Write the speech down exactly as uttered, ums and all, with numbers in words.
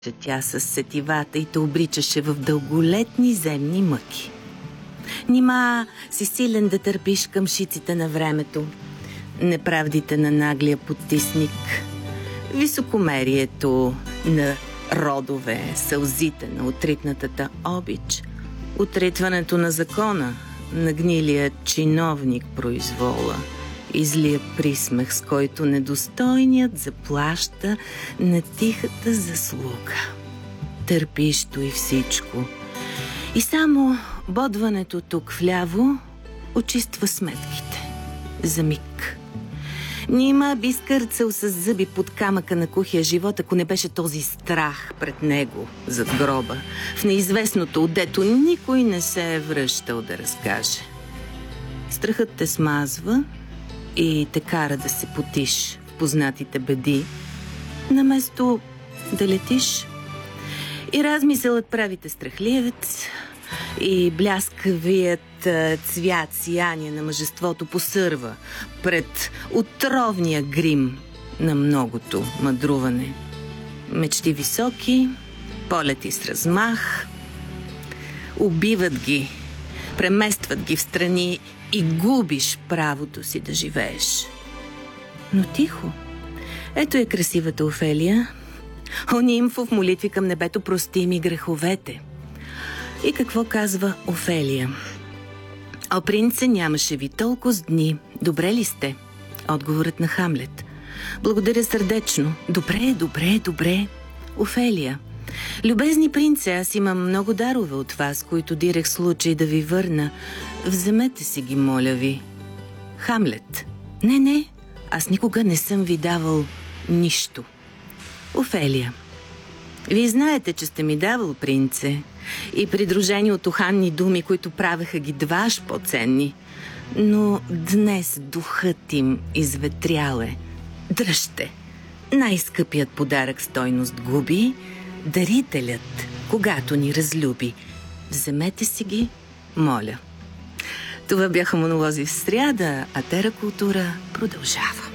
тя с сетивата и те обричаше в дълголетни земни мъки. Нима си силен да търпиш къмшиците на времето, неправдите на наглия потисник, високомерието на родове, сълзите на отритнатата обич, отритването на закона, на гнилия чиновник произвола и злия присмех, с който недостойният заплаща на тихата заслуга. Търпиш то и всичко. И само бодването тук вляво очиства сметките. За миг. Нима би скърцал с зъби под камъка на кухия живот, ако не беше този страх пред него, зад гроба, в неизвестното, отдето никой не се е връщал да разкаже. Страхът те смазва и те кара да се потиш в познатите беди, наместо да летиш. И размисълът правите страхливец, и бляскавият цвят сияние на мъжеството посърва пред отровния грим на многото мъдруване. Мечти високи, полети с размах, убиват ги, преместват ги в страни и губиш правото си да живееш. Но тихо. Ето е красивата Офелия. О, нимфо, в молитви към небето прости ми греховете. И какво казва Офелия? О, принце, нямаше ви толкова с дни. Добре ли сте? Отговорът на Хамлет. Благодаря сърдечно. Добре, добре, добре. Офелия. Любезни принце, аз имам много дарове от вас, които дирех случай да ви върна. Вземете си ги, моля ви. Хамлет. Не, не, аз никога не съм ви давал нищо. Офелия. Вие знаете, че сте ми давал, принце, и придружени от оханни думи, които правеха ги дваж по-ценни. Но днес духът им изветряле. Дръжте. Най-скъпият подарък стойност губи, дарителят, когато ни разлюби. Вземете си ги, моля. Това бяха монолози в сряда, а Теракултура продължава.